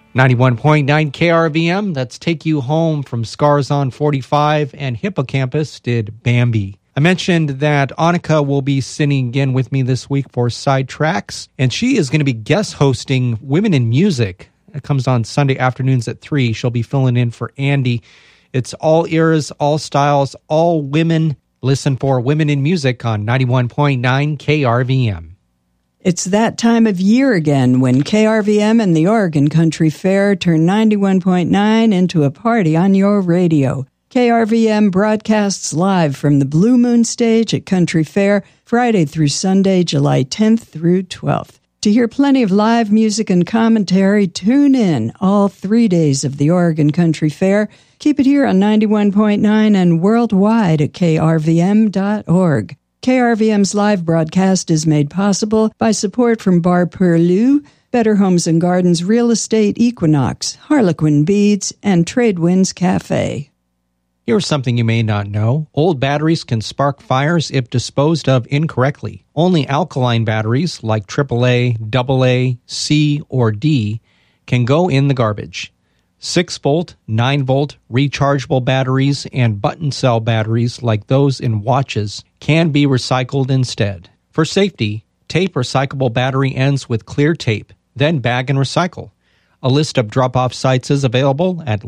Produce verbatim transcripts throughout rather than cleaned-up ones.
ninety-one point nine K R V M, that's Take You Home from Scars on forty-five, and Hippocampus did Bambi. I mentioned that Annika will be sitting again with me this week for Sidetracks, and she is going to be guest hosting Women in Music. It comes on Sunday afternoons at three. She'll be filling in for Andy. It's all eras, all styles, all women. Listen for Women in Music on ninety-one point nine K R V M. It's that time of year again when K R V M and the Oregon Country Fair turn ninety-one point nine into a party on your radio. K R V M broadcasts live from the Blue Moon Stage at Country Fair Friday through Sunday, July tenth through twelfth. To hear plenty of live music and commentary, tune in all three days of the Oregon Country Fair. Keep it here on ninety-one point nine and worldwide at K R V M dot org. K R V M's live broadcast is made possible by support from Bar Perlu, Better Homes and Gardens Real Estate Equinox, Harlequin Beads, and Tradewinds Cafe. Here's something you may not know. Old batteries can spark fires if disposed of incorrectly. Only alkaline batteries like triple A, double A, C, or D can go in the garbage. six volt, nine volt rechargeable batteries and button cell batteries like those in watches can be recycled instead. For safety, tape recyclable battery ends with clear tape, then bag and recycle. A list of drop-off sites is available at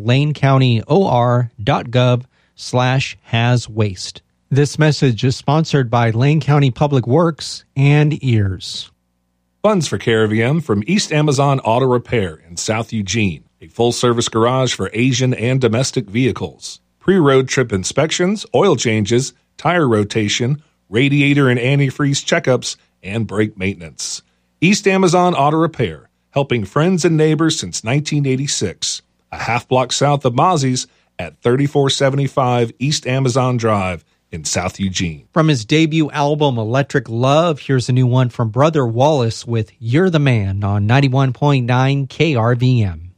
lanecounty.or.gov slash has waste. This message is sponsored by Lane County Public Works and Ears. Funds for K R V M from East Amazon Auto Repair in South Eugene, a full-service garage for Asian and domestic vehicles. Pre-road trip inspections, oil changes, tire rotation, radiator and antifreeze checkups, and brake maintenance. East Amazon Auto Repair, helping friends and neighbors since nineteen eighty-six. A half block south of Mozzie's at thirty-four seventy-five East Amazon Drive in South Eugene. From his debut album, Electric Love, here's a new one from Brother Wallace with You're the Man on ninety-one point nine K R V M.